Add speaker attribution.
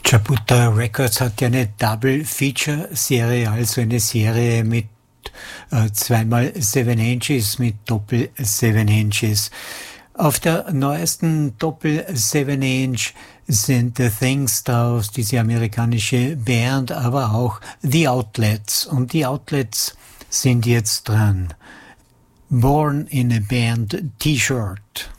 Speaker 1: Jabuta Records hat ja eine Double-Feature-Serie, also eine Serie mit zweimal 7 Inches, mit Doppel 7 Inches. Auf der neuesten Doppel 7 Inch sind The Things draus, diese amerikanische Band, aber auch The Outlets. Und die Outlets sind jetzt dran. Born in a Band T-Shirt.